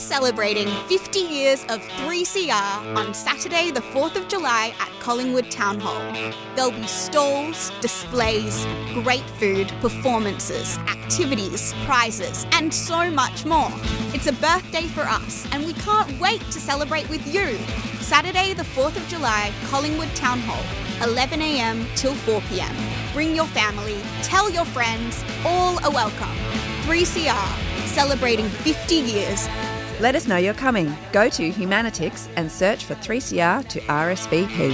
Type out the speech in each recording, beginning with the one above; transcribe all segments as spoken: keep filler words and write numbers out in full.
celebrating fifty years of three C R on Saturday the fourth of July at Collingwood Town Hall. There'll be stalls, displays, great food, performances, activities, prizes, and so much more. It's a birthday for us, and we can't wait to celebrate with you. Saturday the fourth of July, Collingwood Town Hall, eleven a m till four p m. Bring your family, tell your friends, all are welcome. three C R, celebrating fifty years. Let us know you're coming. Go to Humanitix and search for three C R to R S V P.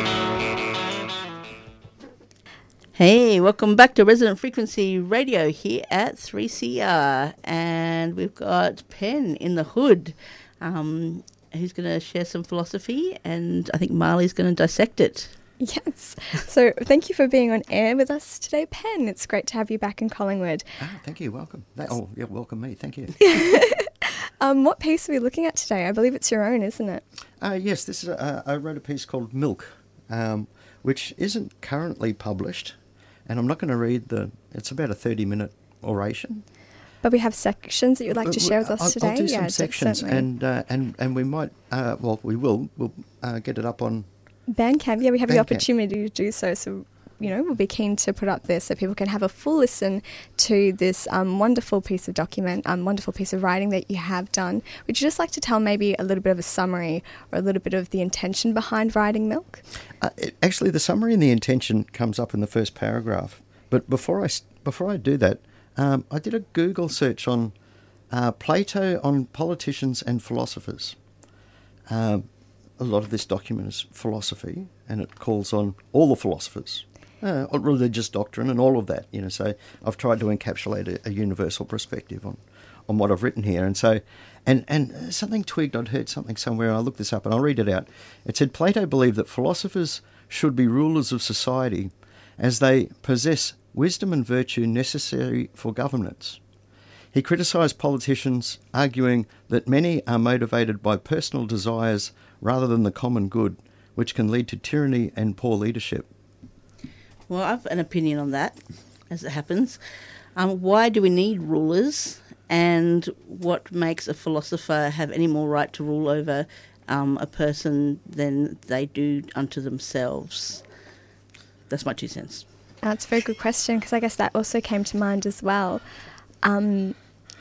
Hey, welcome back to Resonant Frequency Radio here at three C R. And we've got Pen in the hood, um, who's going to share some philosophy, and I think Marley's going to dissect it. Yes. So thank you for being on air with us today, Pen. It's great to have you back in Collingwood. Ah, thank you. Welcome. Oh, yeah, welcome me. Thank you. um, what piece are we looking at today? I believe it's your own, isn't it? Uh, yes, this is a, I wrote a piece called Milk, um, which isn't currently published, and I'm not going to read the, it's about a thirty-minute oration. But we have sections that you'd like to share with us I'll, today? I'll do some yeah, sections, and, uh, and and we might, uh, well, we will, we'll uh, get it up on Bandcamp. Yeah, we have Bandcamp. the opportunity to do so, so, you know, we'll be keen to put up there so people can have a full listen to this um, wonderful piece of document, um, wonderful piece of writing that you have done. Would you just like to tell maybe a little bit of a summary or a little bit of the intention behind writing Milk? Uh, it, actually, the summary and the intention comes up in the first paragraph. But before I, before I do that, um, I did a Google search on uh, Plato on politicians and philosophers. Um, a lot of this document is philosophy, and it calls on all the philosophers, uh, on religious doctrine and all of that. You know, so I've tried to encapsulate a, a universal perspective on, on what I've written here. And so, and, and something twigged, I'd heard something somewhere, and I looked this up, and I'll read it out. It said, Plato believed that philosophers should be rulers of society as they possess wisdom and virtue necessary for governance. He criticised politicians, arguing that many are motivated by personal desires rather than the common good, which can lead to tyranny and poor leadership. Well, I've an opinion on that, as it happens. Um, why do we need rulers, and what makes a philosopher have any more right to rule over um, a person than they do unto themselves? That's my two cents. That's a very good question, because I guess that also came to mind as well. Um,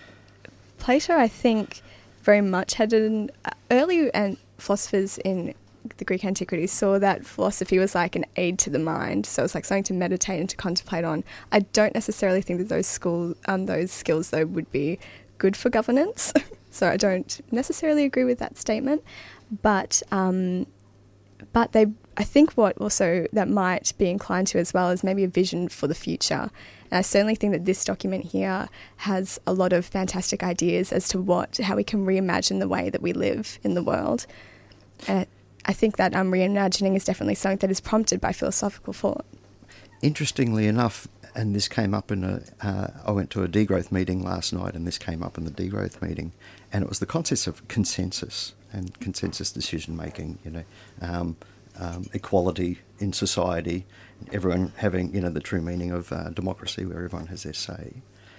Plato, I think, very much had an uh, early and philosophers in the Greek antiquity saw that philosophy was like an aid to the mind, so it's like something to meditate and to contemplate on. I don't necessarily think that those school um, those skills though would be good for governance, so I don't necessarily agree with that statement. But um, but they, I think, what also that might be inclined to as well is maybe a vision for the future. And I certainly think that this document here has a lot of fantastic ideas as to what how we can reimagine the way that we live in the world. And I think that um, reimagining is definitely something that is prompted by philosophical thought. Interestingly enough, and this came up in a, uh, I went to a degrowth meeting last night, and this came up in the degrowth meeting, and it was the concept of consensus and consensus decision making, you know, um, um, equality in society, everyone having, you know, the true meaning of uh, democracy where everyone has their say.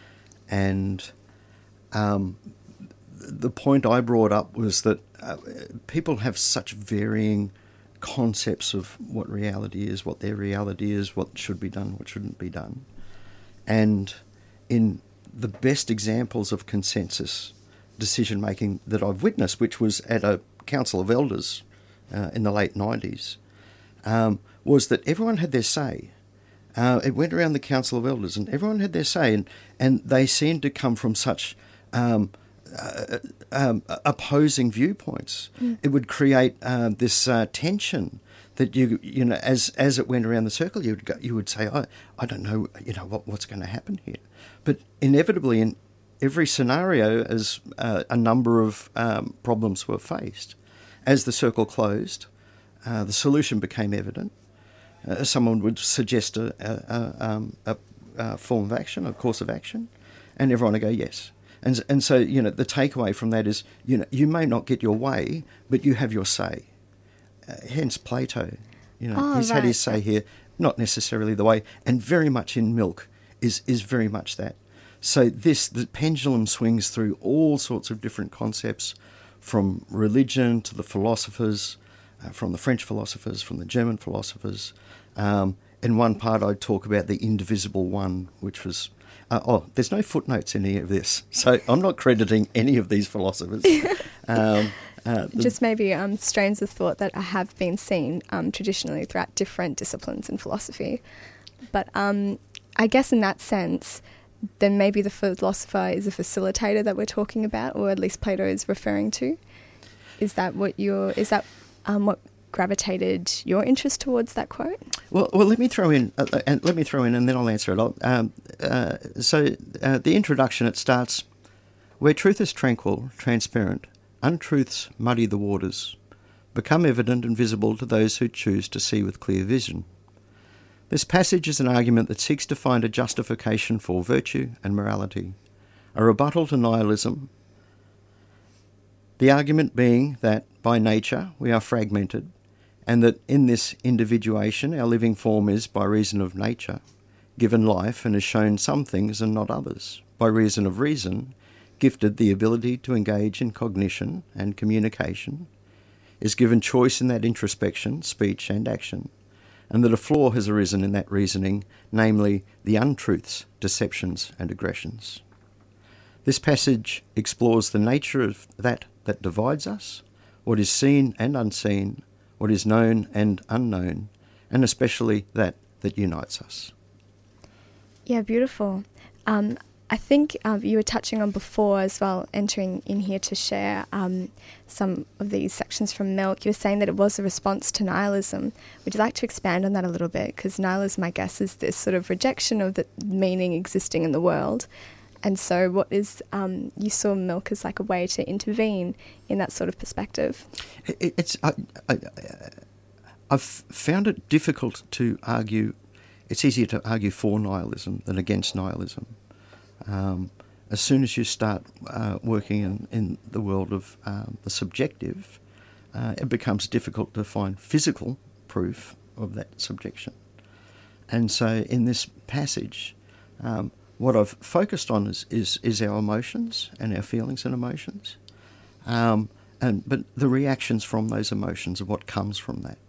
And um, the point I brought up was that uh, people have such varying concepts of what reality is, what their reality is, what should be done, what shouldn't be done. And in the best examples of consensus decision-making that I've witnessed, which was at a Council of Elders uh, in the late nineties, um, was that everyone had their say. Uh, it went around the Council of Elders and everyone had their say, and, and they seemed to come from such um, uh, um, opposing viewpoints. Mm. It would create uh, this uh, tension that you you know as as it went around the circle, you would go, you would say, I I don't know you know what what's going to happen here, but inevitably in every scenario, as uh, a number of um, problems were faced, as the circle closed, uh, the solution became evident. Uh, someone would suggest a, a, um, a, a form of action, a course of action, and everyone would go yes. And and so you know the takeaway from that is you know you may not get your way, but you have your say. Uh, hence Plato, you know oh, he's right. had his say here, not necessarily the way, and very much in Milk is is very much that. So this, the pendulum swings through all sorts of different concepts, from religion to the philosophers, uh, from the French philosophers, from the German philosophers. Um, in one part I talk about the indivisible one, which was... Uh, oh, there's no footnotes in any of this, so I'm not crediting any of these philosophers. um, uh, the, Just maybe um, strains of thought that have been seen um, traditionally throughout different disciplines in philosophy. But um, I guess in that sense, then maybe the philosopher is a facilitator that we're talking about, or at least Plato is referring to. Is that what you're? Is that um, what gravitated your interest towards that quote? Well, well, let me throw in, uh, and let me throw in, and then I'll answer it. Um, uh, so, uh, the introduction, it starts, "Where truth is tranquil, transparent, untruths muddy the waters, become evident and visible to those who choose to see with clear vision. This passage is an argument that seeks to find a justification for virtue and morality, a rebuttal to nihilism. The argument being that by nature we are fragmented, and that in this individuation our living form is, by reason of nature, given life and is shown some things and not others, by reason of reason, gifted the ability to engage in cognition and communication, is given choice in that introspection, speech and action, and that a flaw has arisen in that reasoning, namely the untruths, deceptions and aggressions. This passage explores the nature of that that divides us, what is seen and unseen, what is known and unknown, and especially that that unites us." Yeah, beautiful. Um, I think um, you were touching on before as well, entering in here to share um, some of these sections from Milk. You were saying that it was a response to nihilism. Would you like to expand on that a little bit? Because nihilism, I guess, is this sort of rejection of the meaning existing in the world. And so what is, um, you saw Milk as like a way to intervene in that sort of perspective. It, it's I, I, I've found it difficult to argue. It's easier to argue for nihilism than against nihilism. Um, as soon as you start uh, working in, in the world of um, the subjective, uh, it becomes difficult to find physical proof of that subjection. And so in this passage, um, what I've focused on is, is, is our emotions and our feelings and emotions, um, and but the reactions from those emotions and what comes from that.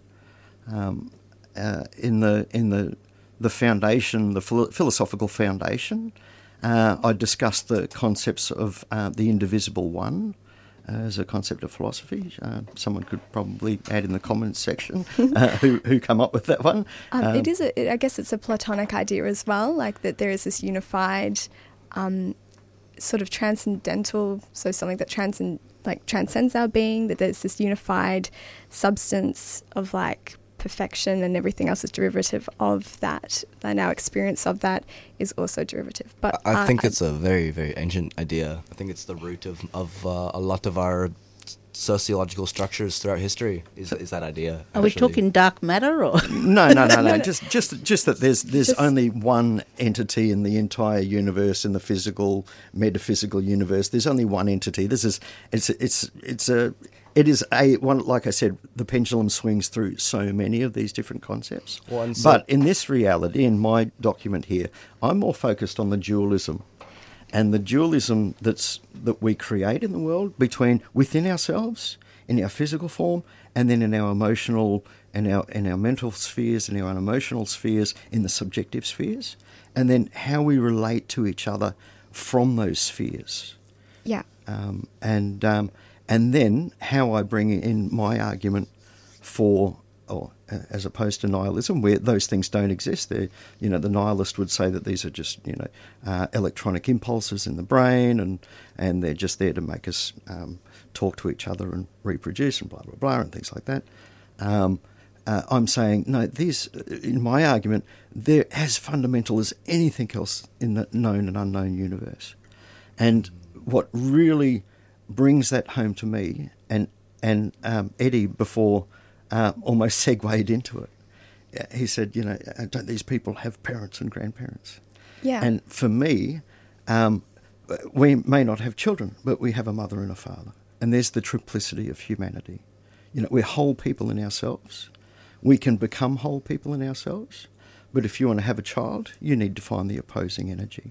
Um, uh, in the in the the foundation, the philo- philosophical foundation, uh, I discussed the concepts of uh, the indivisible one uh, as a concept of philosophy. Uh, someone could probably add in the comments section uh, who who come up with that one. Um, Um, it is, a, it, I guess, it's a Platonic idea as well, like that there is this unified, um, sort of transcendental, so something that transcend, like transcends our being. That there's this unified substance of like perfection, and everything else is derivative of that, and our experience of that is also derivative. But I uh, think I, it's a very, very ancient idea. I think it's the root of, of uh, a lot of our sociological structures throughout history, is, is that idea. Are we actually. talking dark matter or? No, no, no, no. just, just, just that there's there's Just- only one entity in the entire universe, in the physical, metaphysical universe. There's only one entity. This is it's it's it's a it is a one. Like I said, the pendulum swings through so many of these different concepts. Well, and so- but in this reality, in my document here, I'm more focused on the dualism. And the dualism that's that we create in the world between within ourselves, in our physical form, and then in our emotional and our in our mental spheres and our unemotional spheres, in the subjective spheres, and then how we relate to each other from those spheres, yeah, um, and um, and then how I bring in my argument for. Or, uh, as opposed to nihilism, where those things don't exist. They're, you know, the nihilist would say that these are just, you know, uh, electronic impulses in the brain, and and they're just there to make us um, talk to each other and reproduce and blah blah blah and things like that. Um, uh, I'm saying no. These, in my argument, they're as fundamental as anything else in the known and unknown universe. And what really brings that home to me, and and um, Eddie before. Uh, almost segued into it. He said, you know, don't these people have parents and grandparents? yeah, And for me, um, we may not have children, but we have a mother and a father. And there's the triplicity of humanity. You know, we're whole people in ourselves. We can become whole people in ourselves. But if you want to have a child, you need to find the opposing energy.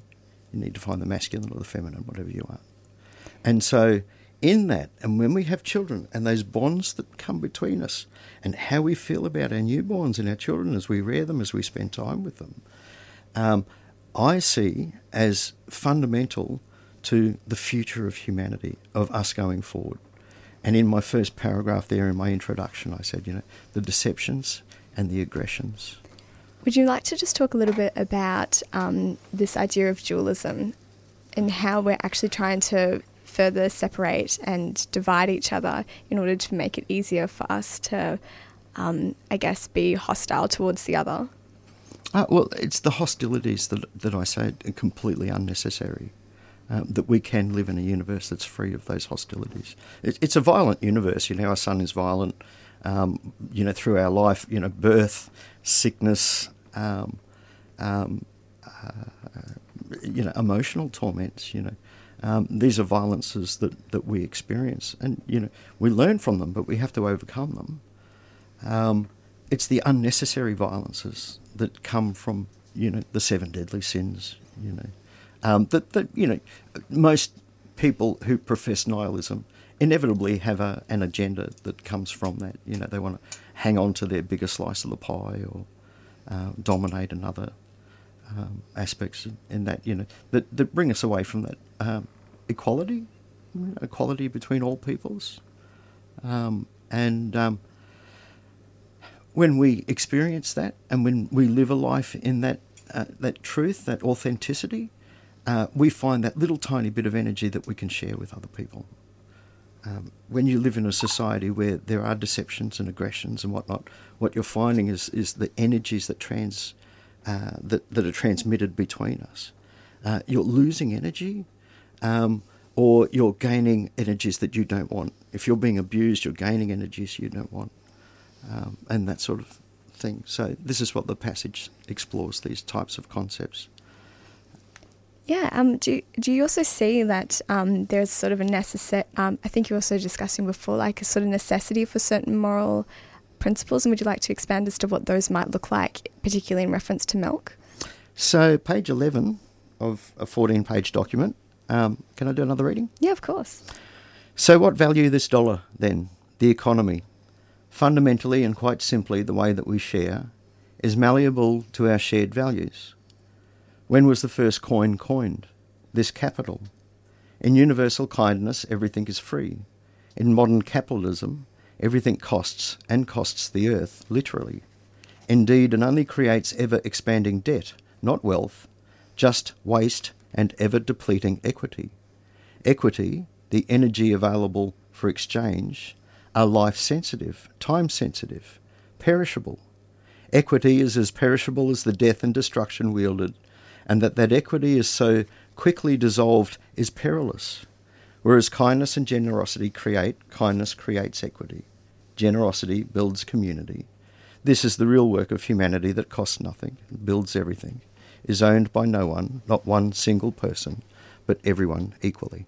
You need to find the masculine or the feminine, whatever you are. And so in that, and when we have children and those bonds that come between us and how we feel about our newborns and our children as we rear them, as we spend time with them, um, I see as fundamental to the future of humanity, of us going forward. And in my first paragraph there in my introduction, I said, you know, the deceptions and the aggressions. Would you like to just talk a little bit about um, this idea of dualism and how we're actually trying to further separate and divide each other in order to make it easier for us to, um, I guess, be hostile towards the other? Uh, well, it's the hostilities that that I say are completely unnecessary. Um, that we can live in a universe that's free of those hostilities. It, it's a violent universe. You know, our sun is violent. Um, you know, through our life, you know, birth, sickness, um, um, uh, you know, emotional torments. You know, um, these are violences that, that we experience, and you know, we learn from them, but we have to overcome them. Um, it's the unnecessary violences that come from, you know, the seven deadly sins. You know. Um, that, that, you know, most people who profess nihilism inevitably have a, an agenda that comes from that. You know, they want to hang on to their bigger slice of the pie or uh, dominate another um, aspects in that, you know, that, that bring us away from that um, equality, you know, equality between all peoples. Um, and um, when we experience that and when we live a life in that, uh, that truth, that authenticity, Uh, we find that little tiny bit of energy that we can share with other people. Um, when you live in a society where there are deceptions and aggressions and whatnot, what you're finding is, is the energies that trans uh, that, that are transmitted between us. Uh, you're losing energy, um, or you're gaining energies that you don't want. If you're being abused, you're gaining energies you don't want, um, and that sort of thing. So this is what the passage explores, these types of concepts. Yeah, um, do, do you also see that um, there's sort of a necessary, um, I think you were also discussing before, like a sort of necessity for certain moral principles, and would you like to expand as to what those might look like, particularly in reference to milk? So page eleven of a fourteen-page document, um, can I do another reading? Yeah, of course. So what value this dollar then? The economy. Fundamentally and quite simply, the way that we share is malleable to our shared values. When was the first coin coined? This capital. In universal kindness, everything is free. In modern capitalism, everything costs, and costs the earth, literally. Indeed, and only creates ever-expanding debt, not wealth, just waste and ever-depleting equity. Equity, the energy available for exchange, are life-sensitive, time-sensitive, perishable. Equity is as perishable as the death and destruction wielded, and that that equity is so quickly dissolved is perilous. Whereas kindness and generosity create, kindness creates equity. Generosity builds community. This is the real work of humanity that costs nothing, builds everything, is owned by no one, not one single person, but everyone equally.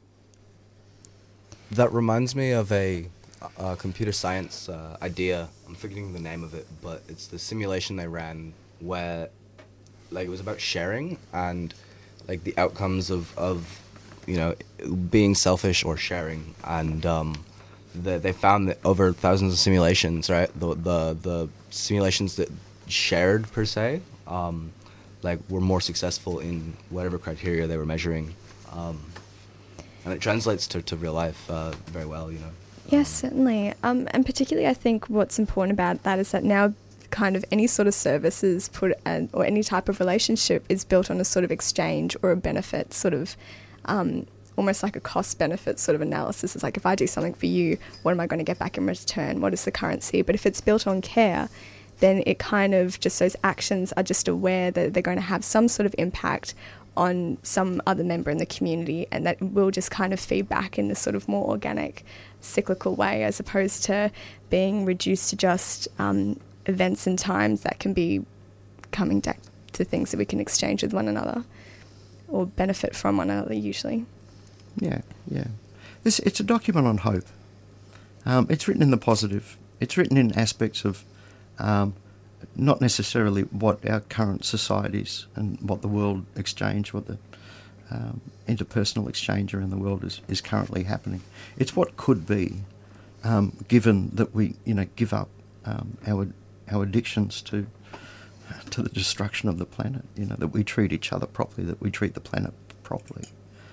That reminds me of a, a computer science uh, idea. I'm forgetting the name of it, but it's the simulation they ran where, like, it was about sharing and, like, the outcomes of, of you know, being selfish or sharing. And um, the, they found that over thousands of simulations, right, the the, the simulations that shared, per se, um, like, were more successful in whatever criteria they were measuring. Um, and it translates to, to real life uh, very well, you know. Yes, certainly. Um, and particularly I think what's important about that is that now kind of any sort of services put an, or any type of relationship is built on a sort of exchange or a benefit sort of um, almost like a cost benefit sort of analysis. It's like, if I do something for you, what am I going to get back in return? What is the currency? But if it's built on care, then it kind of just, those actions are just aware that they're going to have some sort of impact on some other member in the community, and that will just kind of feed back in this sort of more organic, cyclical way, as opposed to being reduced to just um, events and times that can be coming back to things that we can exchange with one another or benefit from one another usually. Yeah, yeah. This it's a document on hope. Um, it's written in the positive. It's written in aspects of um, not necessarily what our current societies and what the world exchange, what the um, interpersonal exchange around the world is, is currently happening. It's what could be, um, given that we, you know, give up um, our our addictions to to the destruction of the planet. You know, that we treat each other properly, that we treat the planet properly,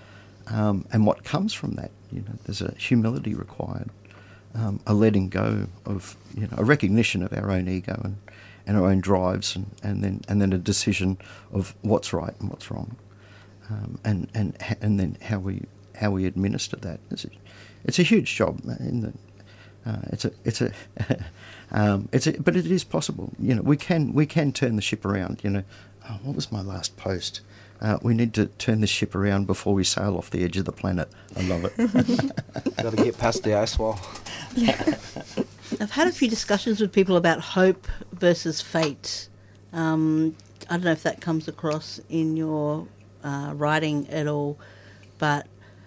um, and what comes from that. You know, there's a humility required, um, a letting go of, you know, a recognition of our own ego and, and our own drives, and, and then and then a decision of what's right and what's wrong. Um, and and and then how we how we administer that. It's a, it's a huge job. In the, uh, it's a it's a um, it's a, but it is possible. You know, we can we can turn the ship around. You know, oh, what was my last post? Uh, we need to turn the ship around before we sail off the edge of the planet. I love it. Got to get past the ice wall. Yeah. I've had a few discussions with people about hope versus fate. Um, I don't know if that comes across in your Uh, writing at all, but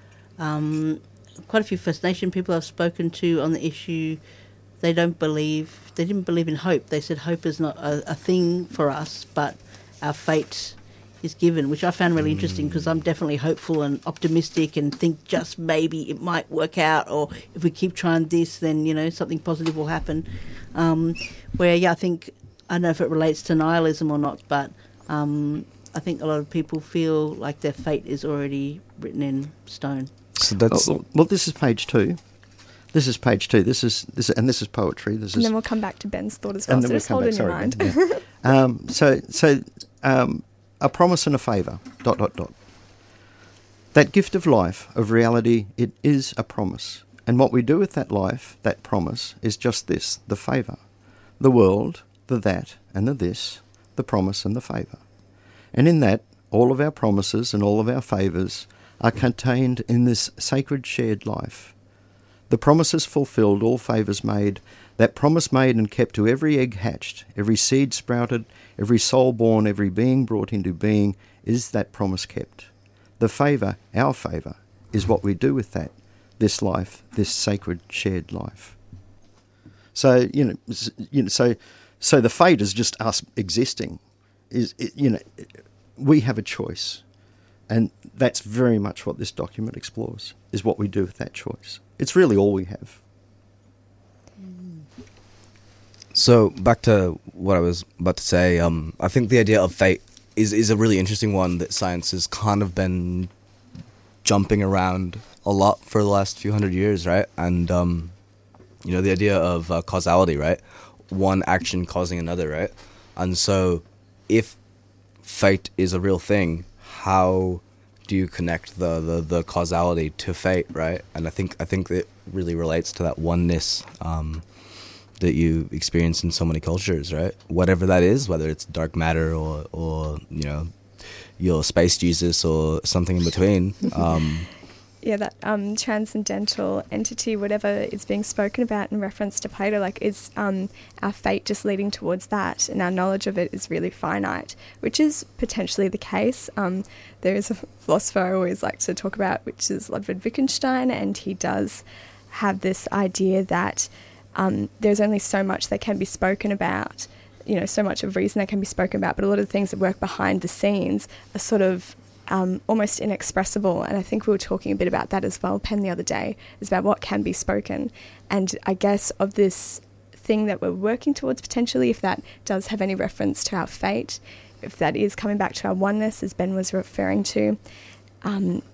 um, quite a few First Nation people I've spoken to on the issue, they don't believe, they didn't believe in hope. They said hope is not a, a thing for us, but our fate is given, which I found really mm. interesting, because I'm definitely hopeful and optimistic and think just maybe it might work out, or if we keep trying this, then, you know, something positive will happen. Um, where, yeah, I think, I don't know if it relates to nihilism or not, but um, I think a lot of people feel like their fate is already written in stone. So that's oh, well, this is page two. This is page two. This is this, and this is poetry. This and is, then we'll come back to Ben's thought as well. So just hold back, in your sorry, mind. Ben, yeah. um, so, so um, a promise and a favour. Dot dot dot. That gift of life, of reality, it is a promise, and what we do with that life, that promise, is just this: the favour, the world, the that, and the this, the promise and the favour. And in that, all of our promises and all of our favours are contained in this sacred shared life. The promises fulfilled, all favours made, that promise made and kept to every egg hatched, every seed sprouted, every soul born, every being brought into being, is that promise kept. The favour, our favour, is what we do with that, this life, this sacred shared life. So, you know, you know so, so the fate is just us existing. Is it, you know, we have a choice, and that's very much what this document explores, is what we do with that choice. It's really all we have. So back to what I was about to say, um, I think the idea of fate is, is a really interesting one that science has kind of been jumping around a lot for the last few hundred years, right? And, um, you know, the idea of uh, causality, right? One action causing another, right? And so if fate is a real thing, how do you connect the, the, the causality to fate, right? And I think I think it really relates to that oneness um, that you experience in so many cultures, right? Whatever that is, whether it's dark matter or, or you know, your space Jesus or something in between. Um, yeah, that um, transcendental entity, whatever is being spoken about in reference to Plato, like is um, our fate just leading towards that, and our knowledge of it is really finite, which is potentially the case. Um, there is a philosopher I always like to talk about, which is Ludwig Wittgenstein, and he does have this idea that um, there's only so much that can be spoken about, you know, so much of reason that can be spoken about, but a lot of the things that work behind the scenes are sort of Um, almost inexpressible. And I think we were talking a bit about that as well, Pen, the other day, is about what can be spoken. And I guess of this thing that we're working towards potentially, if that does have any reference to our fate, if that is coming back to our oneness, as Ben was referring to, um,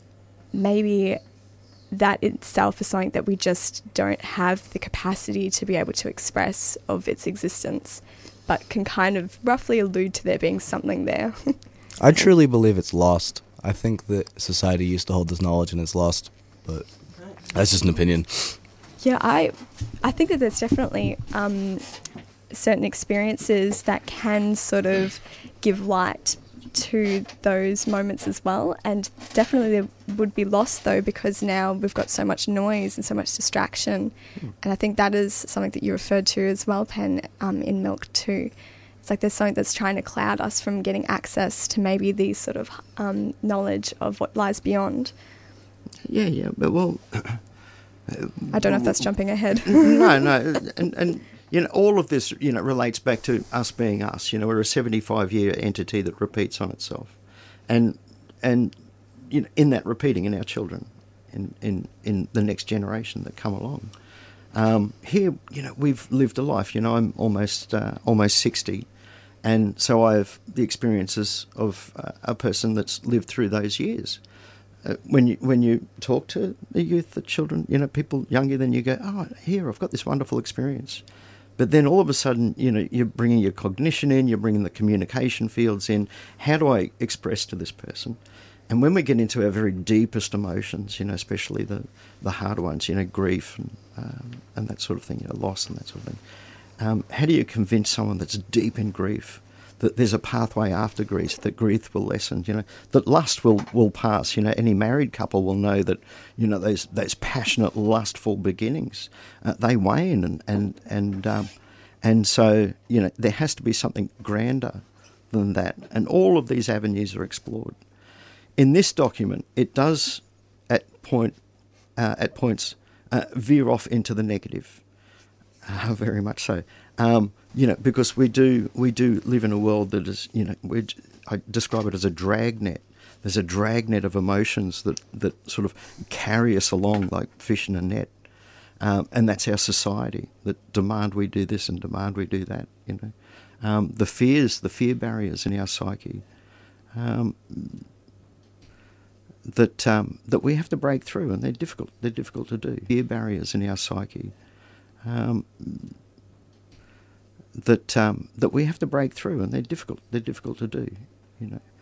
maybe that itself is something that we just don't have the capacity to be able to express of its existence, but can kind of roughly allude to there being something there. I truly believe it's lost. I think that society used to hold this knowledge and it's lost, but that's just an opinion. Yeah, I I think that there's definitely um, certain experiences that can sort of give light to those moments as well, and definitely they would be lost though, because now we've got so much noise and so much distraction. Mm. And I think that is something that you referred to as well, Pen, um, in Milk too. It's like there's something that's trying to cloud us from getting access to maybe these sort of um, knowledge of what lies beyond. Yeah, yeah, but well... I don't know if that's jumping ahead. no, no, and, and you know, all of this, you know, relates back to us being us. You know, we're a seventy-five year entity that repeats on itself, and and you know, in that repeating in our children, in, in, in the next generation that come along. Um, here, you know, we've lived a life. You know, I'm almost uh, almost sixty, and so I have the experiences of uh, a person that's lived through those years. Uh, when you when you talk to the youth, the children, you know, people younger than you, go, oh, here, I've got this wonderful experience. But then all of a sudden, you know, you're bringing your cognition in, you're bringing the communication fields in. How do I express to this person? And when we get into our very deepest emotions, you know, especially the, the harder ones, you know, grief and um, and that sort of thing, you know, loss and that sort of thing, um, how do you convince someone that's deep in grief that there's a pathway after grief, that grief will lessen, you know, that lust will, will pass? You know, any married couple will know that, you know, those those passionate, lustful beginnings, uh, they wane, and and and um, and so, you know, there has to be something grander than that, and all of these avenues are explored. In this document, it does, at point uh, at points, uh, veer off into the negative, uh, very much so. Um, you know, because we do we do live in a world that is, you know, we I describe it as a dragnet. There's a dragnet of emotions that, that sort of carry us along like fish in a net, um, and that's our society that demand we do this and demand we do that. You know, um, the fears, the fear barriers in our psyche. Um, that um, that we have to break through, and they're difficult. They're difficult to do. Fear barriers in our psyche um, that um, that we have to break through, and they're difficult. They're difficult to do. You know,